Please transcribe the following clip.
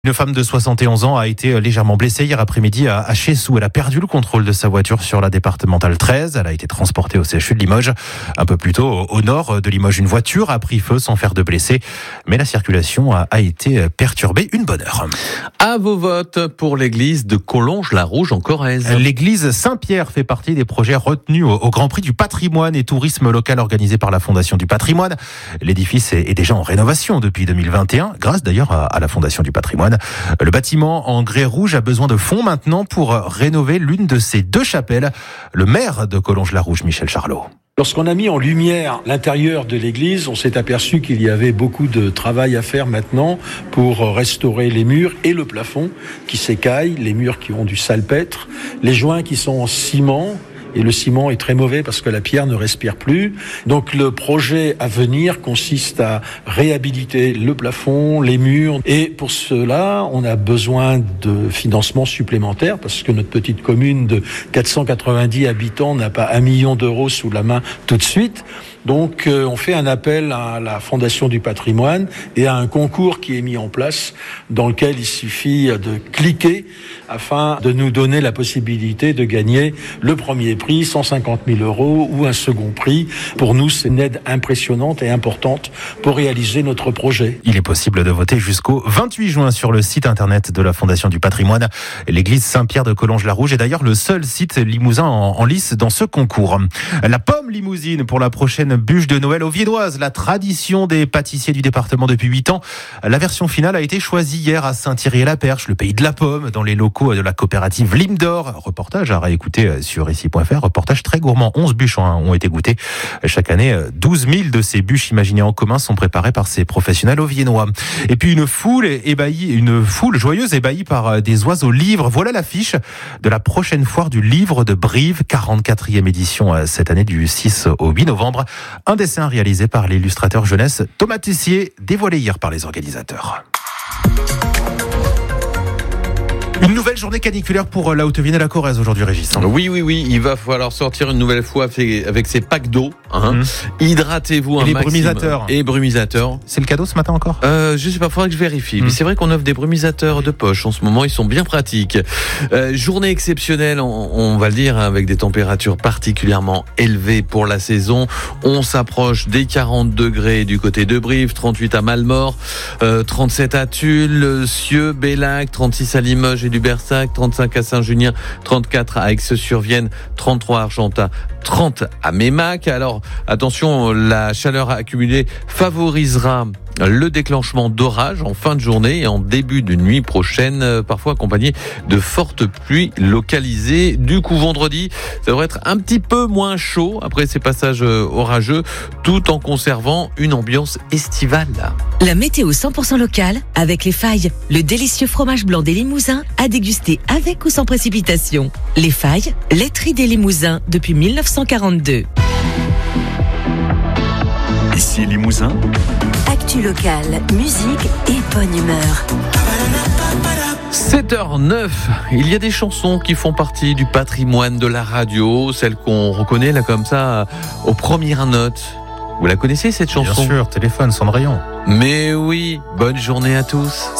Une femme de 71 ans a été légèrement blessée hier après-midi à Chessou. Elle a perdu le contrôle de sa voiture sur la départementale 13. Elle a été transportée au CHU de Limoges. Un peu plus tôt, au nord de Limoges, une voiture a pris feu sans faire de blessés. Mais la circulation a été perturbée. Une bonne heure. À vos votes pour l'église de Collonges-la-Rouge en Corrèze. L'église Saint-Pierre fait partie des projets retenus au Grand Prix du patrimoine et tourisme local organisé par la Fondation du patrimoine. L'édifice est déjà en rénovation depuis 2021, grâce d'ailleurs à la Fondation du patrimoine. Le bâtiment en grès rouge a besoin de fonds maintenant pour rénover l'une de ses deux chapelles. Le maire de Collonges-la-Rouge, Michel Charlot. Lorsqu'on a mis en lumière l'intérieur de l'église, on s'est aperçu qu'il y avait beaucoup de travail à faire maintenant pour restaurer les murs et le plafond qui s'écaillent, les murs qui ont du salpêtre, les joints qui sont en ciment. Et le ciment est très mauvais parce que la pierre ne respire plus. Donc le projet à venir consiste à réhabiliter le plafond, les murs. Et pour cela, on a besoin de financements supplémentaires parce que notre petite commune de 490 habitants n'a pas 1 million d'euros sous la main tout de suite. Donc on fait un appel à la Fondation du patrimoine et à un concours qui est mis en place dans lequel il suffit de cliquer afin de nous donner la possibilité de gagner le premier prix, 150 000 euros, ou un second prix. Pour nous, c'est une aide impressionnante et importante pour réaliser notre projet. Il est possible de voter jusqu'au 28 juin sur le site internet de la Fondation du patrimoine. L'église Saint-Pierre de Collonges-la-Rouge est d'ailleurs le seul site limousin en lice dans ce concours. La pomme limousine pour la prochaine bûche de Noël aux Viennoises, la tradition des pâtissiers du département depuis 8 ans. La version finale a été choisie hier à Saint-Thierry-et-la-Perche, le pays de la pomme, dans les locaux de la coopérative Lime d'Or. Reportage à réécouter sur ici.fr. Reportage très gourmand. 11 bûches ont été goûtées. Chaque année, 12 000 de ces bûches imaginées en commun sont préparées par ces professionnels au Viennois. Et puis une foule joyeuse ébahie par des oiseaux livres. Voilà l'affiche de la prochaine foire du livre de Brive, 44e édition cette année du 6 au 8 novembre. Un dessin réalisé par l'illustrateur jeunesse Thomas Tessier, dévoilé hier par les organisateurs. Une nouvelle journée caniculaire pour la Haute-Vienne et la Corrèze aujourd'hui, Régis. Oui, il va falloir sortir une nouvelle fois avec ces packs d'eau. Hydratez-vous un maximum. Et brumisateurs. C'est le cadeau ce matin encore ? Je sais pas, faudrait que je vérifie. Mais c'est vrai qu'on offre des brumisateurs de poche en ce moment, ils sont bien pratiques. Journée exceptionnelle, on va le dire, avec des températures particulièrement élevées pour la saison. On s'approche des 40 degrés du côté de Brive, 38 à Malmort, 37 à Tulle, Cieux, Bellac, 36 à Limoges et Dubersac, 35 à Saint-Junien, 34 à Aix-sur-Vienne, 33 à Argentat, 30 à Mémac. Alors attention, la chaleur accumulée favorisera le déclenchement d'orages en fin de journée et en début de nuit prochaine, parfois accompagné de fortes pluies localisées. Du coup, vendredi, ça devrait être un petit peu moins chaud après ces passages orageux, tout en conservant une ambiance estivale. La météo 100% locale, avec les Failles, le délicieux fromage blanc des Limousins, à déguster avec ou sans précipitation. Les Failles, laiterie des Limousins depuis 1942. Ici Limousin. Actu local, musique et bonne humeur. 7h09, il y a des chansons qui font partie du patrimoine de la radio, celles qu'on reconnaît là comme ça aux premières notes. Vous la connaissez cette chanson ? Bien sûr, Téléphone, Cendrillon. Mais oui, bonne journée à tous.